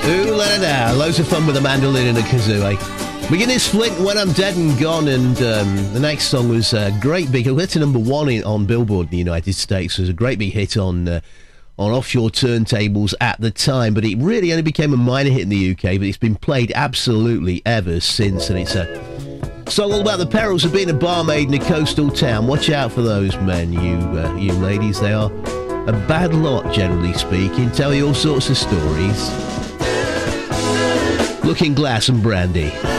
Ooh la la la, loads of fun with a mandolin and a kazoo, eh? Beginner's Flint, When I'm Dead and Gone, and the next song was a great big, it went to number one on Billboard in the United States. It was a great big hit on offshore turntables at the time, but it really only became a minor hit in the UK, but it's been played absolutely ever since, and it's a song all about the perils of being a barmaid in a coastal town. Watch out for those men, you ladies. They are a bad lot, generally speaking. Tell you all sorts of stories. Looking Glass and Brandy.